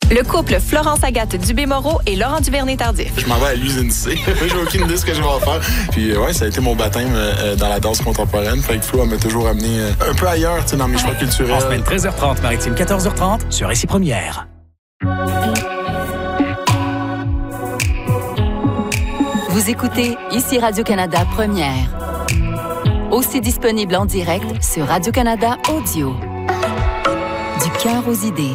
Le couple Florence Agathe Dubé-Moreau et Laurent Duvernay-Tardif. Je m'en vais à l'usine C. J'ai aucune idée de ce que je vais en faire. Puis ouais, ça a été mon baptême dans la danse contemporaine. Fait que Flo, elle m'a toujours amené un peu ailleurs dans mes choix culturels. En semaine 13h30, Maritime 14h30 sur Ici Première. Vous écoutez Ici Radio-Canada Première. Aussi disponible en direct sur Radio-Canada Audio. Du cœur aux idées.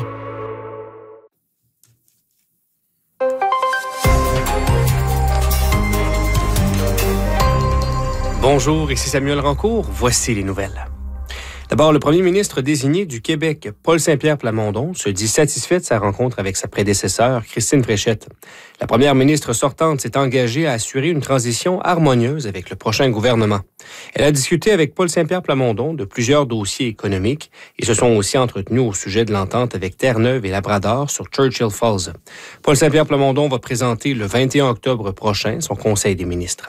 Bonjour, ici Samuel Rancourt. Voici les nouvelles. D'abord, le premier ministre désigné du Québec, Paul Saint-Pierre Plamondon, se dit satisfait de sa rencontre avec sa prédécesseur, Christine Fréchette. La première ministre sortante s'est engagée à assurer une transition harmonieuse avec le prochain gouvernement. Elle a discuté avec Paul Saint-Pierre Plamondon de plusieurs dossiers économiques et se sont aussi entretenus au sujet de l'entente avec Terre-Neuve et Labrador sur Churchill Falls. Paul Saint-Pierre Plamondon va présenter le 21 octobre prochain son Conseil des ministres.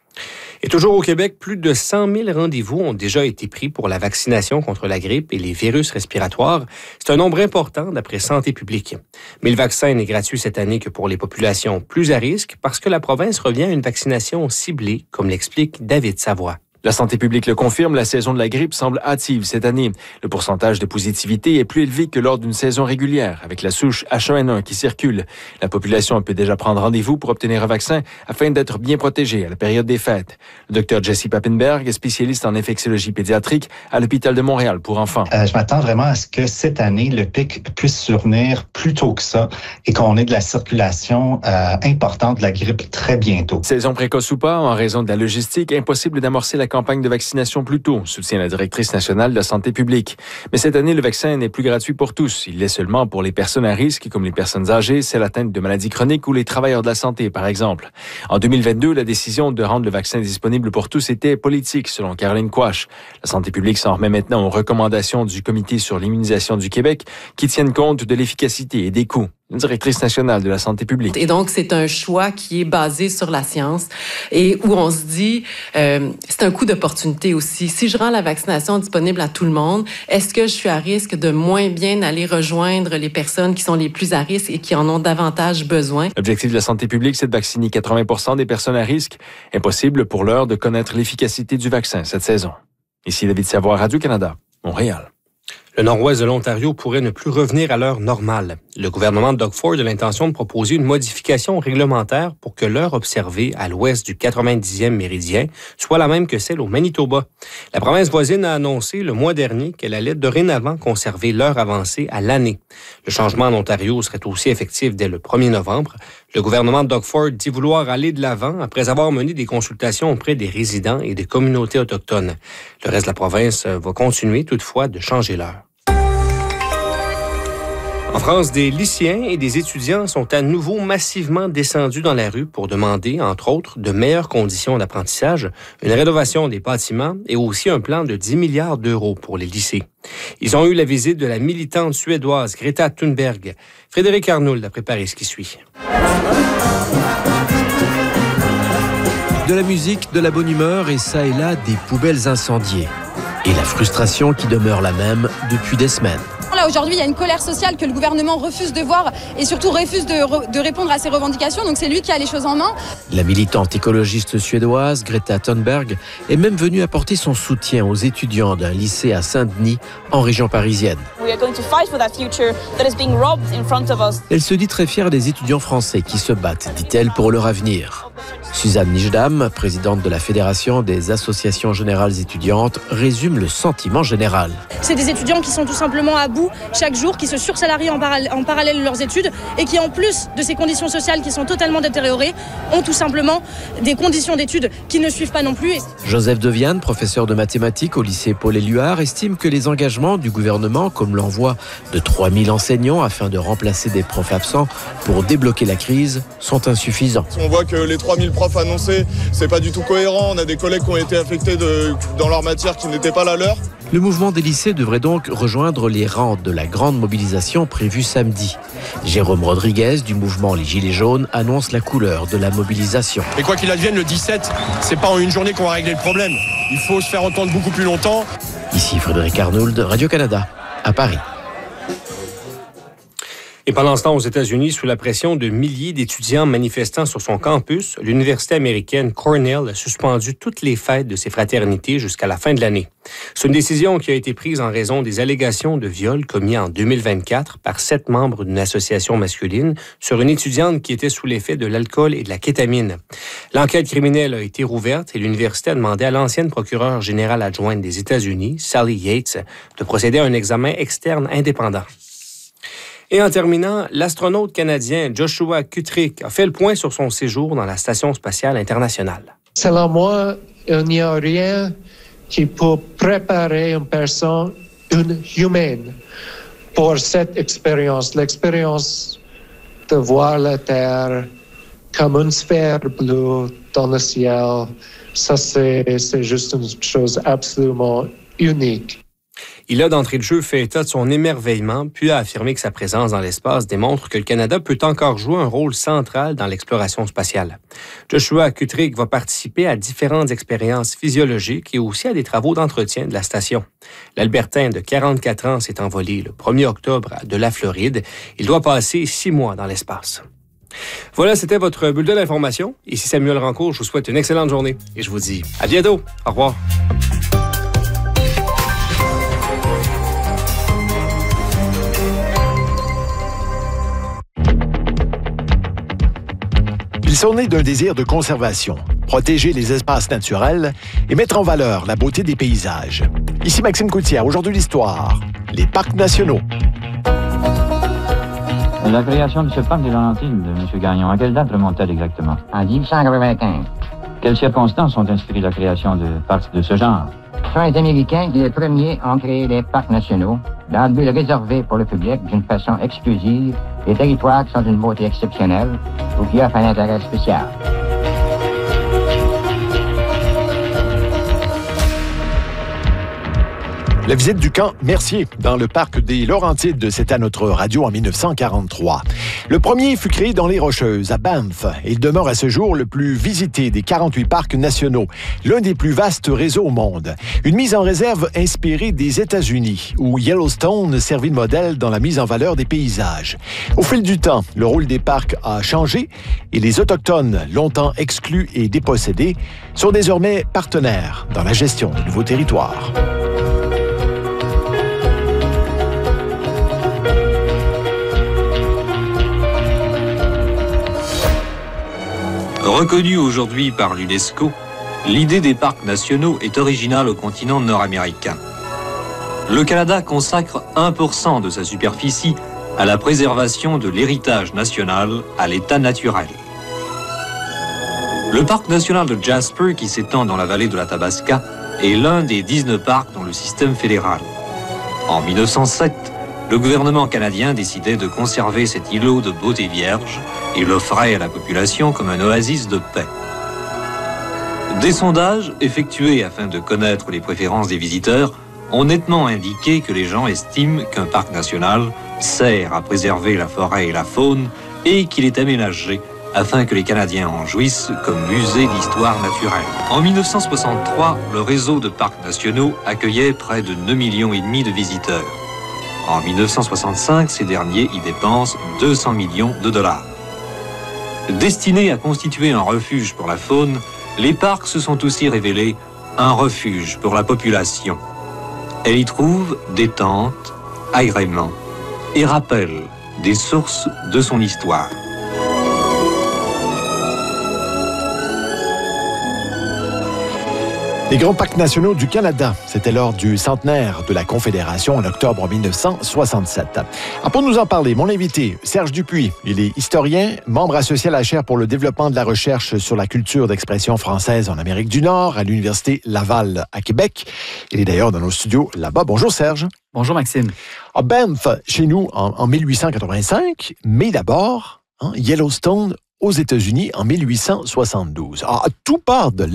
Et toujours au Québec, plus de 100 000 rendez-vous ont déjà été pris pour la vaccination contre la grippe et les virus respiratoires. C'est un nombre important d'après Santé publique. Mais le vaccin n'est gratuit cette année que pour les populations plus à risque parce que la province revient à une vaccination ciblée, comme l'explique David Savoie. La santé publique le confirme, la saison de la grippe semble hâtive cette année. Le pourcentage de positivité est plus élevé que lors d'une saison régulière, avec la souche H1N1 qui circule. La population peut déjà prendre rendez-vous pour obtenir un vaccin afin d'être bien protégée à la période des fêtes. Le Dr Jesse Papenberg est spécialiste en infectiologie pédiatrique à l'hôpital de Montréal pour enfants. Je m'attends vraiment à ce que cette année, le pic puisse survenir plus tôt que ça et qu'on ait de la circulation importante de la grippe très bientôt. Saison précoce ou pas, en raison de la logistique, impossible d'amorcer la campagne de vaccination plus tôt, soutient la directrice nationale de la santé publique. Mais cette année, le vaccin n'est plus gratuit pour tous. Il l'est seulement pour les personnes à risque, comme les personnes âgées, celles atteintes de maladies chroniques ou les travailleurs de la santé, par exemple. En 2022, la décision de rendre le vaccin disponible pour tous était politique, selon Caroline Quach. La santé publique s'en remet maintenant aux recommandations du Comité sur l'immunisation du Québec, qui tiennent compte de l'efficacité et des coûts. Une directrice nationale de la santé publique. Et donc, c'est un choix qui est basé sur la science et où on se dit, c'est un coup d'opportunité aussi. Si je rends la vaccination disponible à tout le monde, est-ce que je suis à risque de moins bien aller rejoindre les personnes qui sont les plus à risque et qui en ont davantage besoin? L'objectif de la santé publique, c'est de vacciner 80% des personnes à risque. Impossible pour l'heure de connaître l'efficacité du vaccin cette saison. Ici David Savoie, Radio-Canada, Montréal. Le nord-ouest de l'Ontario pourrait ne plus revenir à l'heure normale. Le gouvernement de Doug Ford a l'intention de proposer une modification réglementaire pour que l'heure observée à l'ouest du 90e méridien soit la même que celle au Manitoba. La province voisine a annoncé le mois dernier qu'elle allait dorénavant conserver l'heure avancée à l'année. Le changement en Ontario serait aussi effectif dès le 1er novembre. Le gouvernement de Doug Ford dit vouloir aller de l'avant après avoir mené des consultations auprès des résidents et des communautés autochtones. Le reste de la province va continuer toutefois de changer l'heure. En France, des lycéens et des étudiants sont à nouveau massivement descendus dans la rue pour demander, entre autres, de meilleures conditions d'apprentissage, une rénovation des bâtiments et aussi un plan de 10 milliards d'euros pour les lycées. Ils ont eu la visite de la militante suédoise Greta Thunberg. Frédéric Arnould a préparé ce qui suit. De la musique, de la bonne humeur et ça et là des poubelles incendiées. Et la frustration qui demeure la même depuis des semaines. Là, aujourd'hui, il y a une colère sociale que le gouvernement refuse de voir et surtout refuse de répondre à ses revendications. Donc c'est lui qui a les choses en main. La militante écologiste suédoise Greta Thunberg est même venue apporter son soutien aux étudiants d'un lycée à Saint-Denis, en région parisienne. Elle se dit très fière des étudiants français qui se battent, dit-elle, pour leur avenir. Suzanne Nijdam, présidente de la Fédération des associations générales étudiantes, résume le sentiment général. C'est des étudiants qui sont tout simplement à bout chaque jour, qui se sursalarient en parallèle de leurs études et qui, en plus de ces conditions sociales qui sont totalement détériorées, ont tout simplement des conditions d'études qui ne suivent pas non plus. Joseph Deviane, professeur de mathématiques au lycée Paul-Éluard, estime que les engagements du gouvernement, comme l'envoi de 3000 enseignants afin de remplacer des profs absents pour débloquer la crise, sont insuffisants. On voit que les 3000 profs annoncés, c'est pas du tout cohérent. On a des collègues qui ont été affectés dans leur matière qui n'était pas la leur. Le mouvement des lycées devrait donc rejoindre les rangs de la grande mobilisation prévue samedi. Jérôme Rodriguez du mouvement Les Gilets jaunes annonce la couleur de la mobilisation. Et quoi qu'il advienne, le 17, c'est pas en une journée qu'on va régler le problème. Il faut se faire entendre beaucoup plus longtemps. Ici Frédéric Arnould, Radio-Canada, à Paris. Et pendant ce temps, aux États-Unis, sous la pression de milliers d'étudiants manifestant sur son campus, l'université américaine Cornell a suspendu toutes les fêtes de ses fraternités jusqu'à la fin de l'année. C'est une décision qui a été prise en raison des allégations de viol commis en 2024 par 7 membres d'une association masculine sur une étudiante qui était sous l'effet de l'alcool et de la kétamine. L'enquête criminelle a été rouverte et l'université a demandé à l'ancienne procureure générale adjointe des États-Unis, Sally Yates, de procéder à un examen externe indépendant. Et en terminant, l'astronaute canadien Joshua Kutrick a fait le point sur son séjour dans la Station spatiale internationale. Selon moi, il n'y a rien qui peut préparer une personne, une humaine, pour cette expérience. L'expérience de voir la Terre comme une sphère bleue dans le ciel, ça c'est juste une chose absolument unique. Il a d'entrée de jeu fait état de son émerveillement, puis a affirmé que sa présence dans l'espace démontre que le Canada peut encore jouer un rôle central dans l'exploration spatiale. Joshua Kutrick va participer à différentes expériences physiologiques et aussi à des travaux d'entretien de la station. L'Albertain de 44 ans s'est envolé le 1er octobre de la Floride. Il doit passer 6 mois dans l'espace. Voilà, c'était votre bulletin d'information. Ici Samuel Rancourt, je vous souhaite une excellente journée et je vous dis à bientôt. Au revoir. Ils sont nés d'un désir de conservation, protéger les espaces naturels et mettre en valeur la beauté des paysages. Ici Maxime Coutière, aujourd'hui l'histoire, les parcs nationaux. La création de ce parc des Laurentides, M. Gagnon, à quelle date remonte-t-elle exactement? En 1895. Quelles circonstances ont inspiré la création de parcs de ce genre? Ce sont les Américains qui, les premiers, ont créé les parcs nationaux dans le but de réserver pour le public d'une façon exclusive les territoires qui sont d'une beauté exceptionnelle ou qui offrent un intérêt spécial. La visite du camp Mercier dans le parc des Laurentides, c'était à notre radio en 1943. Le premier fut créé dans les Rocheuses, à Banff. Il demeure à ce jour le plus visité des 48 parcs nationaux, l'un des plus vastes réseaux au monde. Une mise en réserve inspirée des États-Unis, où Yellowstone servit de modèle dans la mise en valeur des paysages. Au fil du temps, le rôle des parcs a changé et les Autochtones, longtemps exclus et dépossédés, sont désormais partenaires dans la gestion de nouveaux territoires. Reconnue aujourd'hui par l'UNESCO, l'idée des parcs nationaux est originale au continent nord-américain. Le Canada consacre 1% de sa superficie à la préservation de l'héritage national à l'état naturel. Le parc national de Jasper, qui s'étend dans la vallée de l'Athabasca, est l'un des 19 parcs dans le système fédéral. En 1907, le gouvernement canadien décidait de conserver cet îlot de beauté vierge et l'offrait à la population comme un oasis de paix. Des sondages effectués afin de connaître les préférences des visiteurs ont nettement indiqué que les gens estiment qu'un parc national sert à préserver la forêt et la faune et qu'il est aménagé afin que les Canadiens en jouissent comme musée d'histoire naturelle. En 1963, le réseau de parcs nationaux accueillait près de 2,5 millions de visiteurs. En 1965, ces derniers y dépensent 200 millions de dollars. Destinés à constituer un refuge pour la faune, les parcs se sont aussi révélés un refuge pour la population. Elle y trouve détente, agrément et rappel des sources de son histoire. Les grands parcs nationaux du Canada, c'était lors du centenaire de la Confédération en octobre 1967. Pour nous en parler, mon invité, Serge Dupuis, il est historien, membre associé à la chaire pour le développement de la recherche sur la culture d'expression française en Amérique du Nord à l'Université Laval à Québec. Il est d'ailleurs dans nos studios là-bas. Bonjour Serge. Bonjour Maxime. À Banff, chez nous, en 1885, mais d'abord, Yellowstone aux États-Unis en 1872. Tout part de là.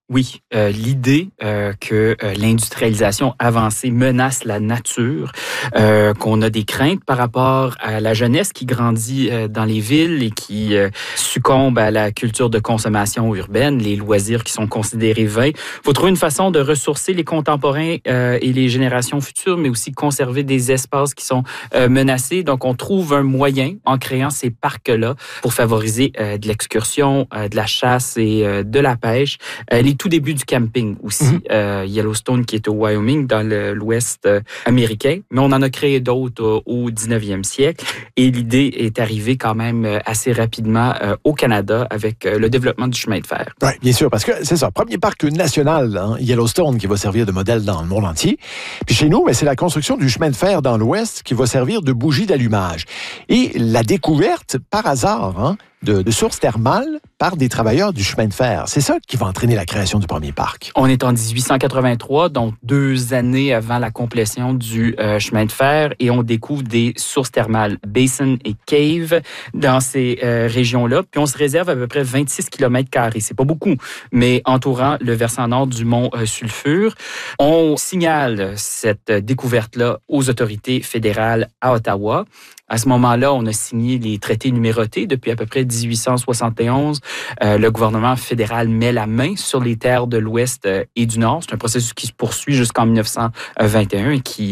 Oui, l'idée que l'industrialisation avancée menace la nature, qu'on a des craintes par rapport à la jeunesse qui grandit dans les villes et qui succombe à la culture de consommation urbaine, les loisirs qui sont considérés vains. Il faut trouver une façon de ressourcer les contemporains et les générations futures, mais aussi conserver des espaces qui sont menacés. Donc, on trouve un moyen en créant ces parcs-là pour favoriser de l'excursion, de la chasse et de la pêche. Les tout débuts du camping aussi. Yellowstone qui est au Wyoming, dans l'ouest américain. Mais on en a créé d'autres au 19e siècle. Et l'idée est arrivée quand même assez rapidement au Canada avec le développement du chemin de fer. Oui, bien sûr, parce que c'est ça. Premier parc national, Yellowstone, qui va servir de modèle dans le monde entier. Puis chez nous, c'est la construction du chemin de fer dans l'ouest qui va servir de bougie d'allumage. Et la découverte, par hasard, de sources thermales par des travailleurs du chemin de fer. C'est ça qui va entraîner la création du premier parc. On est en 1883, donc 2 années avant la complétion du chemin de fer, et on découvre des sources thermales, basin et cave, dans ces régions-là. Puis on se réserve à peu près 26 km². C'est pas beaucoup, mais entourant le versant nord du mont Sulfure. On signale cette découverte-là aux autorités fédérales à Ottawa. À ce moment-là, on a signé les traités numérotés depuis à peu près 1871. Le gouvernement fédéral met la main sur les terres de l'Ouest et du Nord. C'est un processus qui se poursuit jusqu'en 1921 et qui